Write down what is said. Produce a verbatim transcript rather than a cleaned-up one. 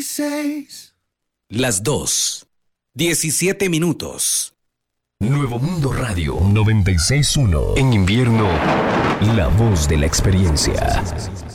dieciséis. Las dos. diecisiete minutos. Nuevo Mundo Radio noventa y seis punto uno. En invierno, la voz de la experiencia.